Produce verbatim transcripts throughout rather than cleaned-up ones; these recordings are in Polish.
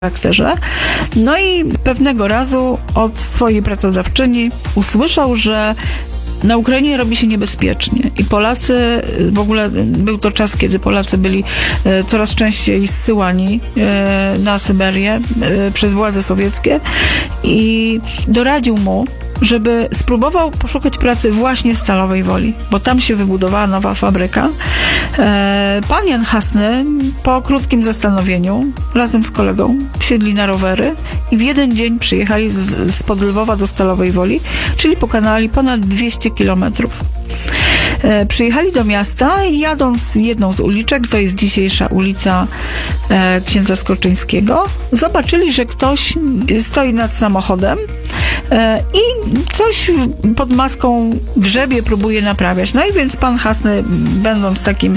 charakterze. No i pewnego razu od swojej pracodawczyni usłyszał, że na Ukrainie robi się niebezpiecznie i Polacy, w ogóle był to czas, kiedy Polacy byli e, coraz częściej zsyłani e, na Syberię e, przez władze sowieckie i doradził mu, żeby spróbował poszukać pracy właśnie w Stalowej Woli, bo tam się wybudowała nowa fabryka. E, pan Jan Hasny po krótkim zastanowieniu razem z kolegą siedli na rowery i w jeden dzień przyjechali z, spod Lwowa do Stalowej Woli, czyli pokonali ponad dwieście kilometrów. E, przyjechali do miasta i jadąc jedną z uliczek, to jest dzisiejsza ulica e, Księdza Skorczyńskiego, zobaczyli, że ktoś stoi nad samochodem e, i coś pod maską grzebie próbuje naprawiać. No i więc pan Hasny, będąc takim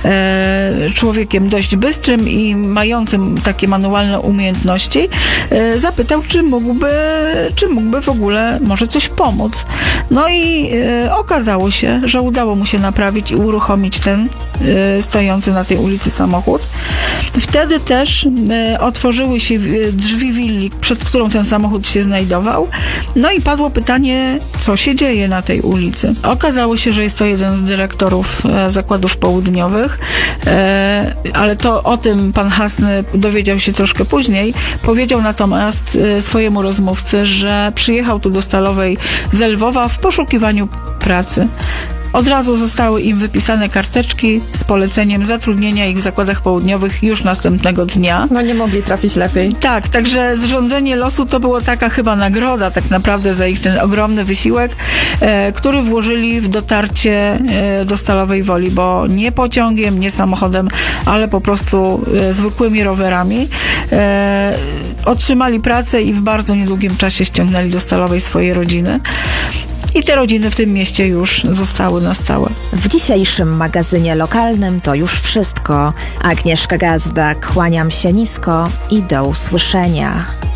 e, człowiekiem dość bystrym i mającym takie manualne umiejętności, e, zapytał, czy mógłby, czy mógłby w ogóle może coś pomóc. No i e, okazało się, że udało mu się naprawić i uruchomić ten e, stojący na tej ulicy samochód. Wtedy też e, otworzyły się drzwi willi, przed którą ten samochód się znajdował. No i padło pytanie, co się dzieje na tej ulicy. Okazało się, że jest to jeden z dyrektorów e, zakładów południowych, e, ale to o tym pan Hasny dowiedział się troszkę później. Powiedział natomiast e, swojemu rozmówcy, że przyjechał tu do Stalowej z Lwowa w poszukiwaniu pracy. Od razu zostały im wypisane karteczki z poleceniem zatrudnienia ich w zakładach południowych już następnego dnia. No nie mogli trafić lepiej. Tak, także zrządzenie losu to było taka chyba nagroda tak naprawdę za ich ten ogromny wysiłek, e, który włożyli w dotarcie e, do Stalowej Woli, bo nie pociągiem, nie samochodem, ale po prostu e, zwykłymi rowerami. E, otrzymali pracę i w bardzo niedługim czasie ściągnęli do Stalowej swoje rodziny. I te rodziny w tym mieście już zostały na stałe. W dzisiejszym magazynie lokalnym to już wszystko. Agnieszka Gazda, kłaniam się nisko i do usłyszenia.